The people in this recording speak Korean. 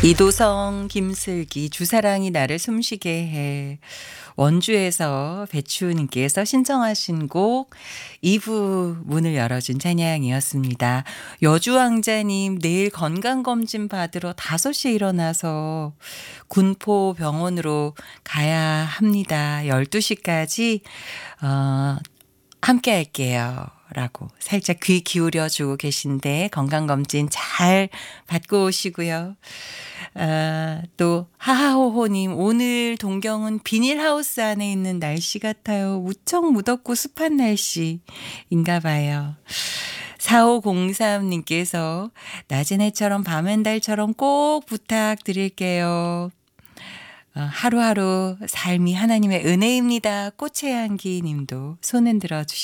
이도성, 김슬기, 주사랑이 나를 숨쉬게 해. 원주에서 배추님께서 신청하신 곡 2부 문을 열어준 찬양이었습니다. 여주왕자님 내일 건강검진 받으러 5시에 일어나서 군포병원으로 가야 합니다. 12시까지 함께 할게요. 라고 살짝 귀 기울여 주고 계신데 건강검진 잘 받고 오시고요. 또 하하호호님 오늘 동경은 비닐하우스 안에 있는 날씨 같아요. 무척 무덥고 습한 날씨인가 봐요. 4503님께서 낮은 해처럼 밤엔 달처럼 꼭 부탁드릴게요. 하루하루 삶이 하나님의 은혜입니다. 꽃의 향기 님도 손 흔들어 주시죠.